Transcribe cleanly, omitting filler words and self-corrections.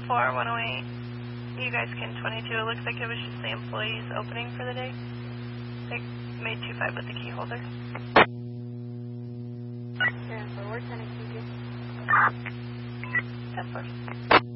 108. You guys can 22. It looks like it was just the employees opening for the day. They made 25 with the key holder. Yeah, so we're 10 and 10-4.